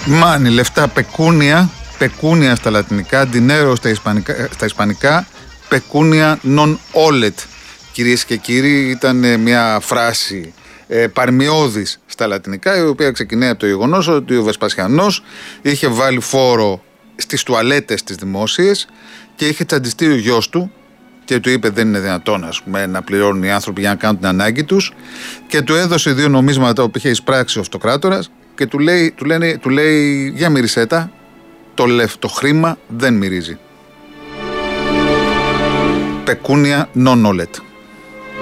Μάνι, λεφτά, πεκούνια. Πεκούνια στα λατινικά, dinero στα ισπανικά, πεκούνια non olet. Κυρίες και κύριοι, ήταν μια φράση παρμιώδης στα λατινικά, η οποία ξεκινάει από το γεγονός ότι ο Βεσπασιανός είχε βάλει φόρο στις τουαλέτες τις δημόσιες και είχε τσαντιστεί ο γιος του και του είπε δεν είναι δυνατόν, ας πούμε, να πληρώνουν οι άνθρωποι για να κάνουν την ανάγκη τους, και του έδωσε 2 νομίσματα που είχε εισπράξει ο αυτοκράτορας και του λέει για μύρισέ τα, το χρήμα δεν μυρίζει. Πεκούνια non olet.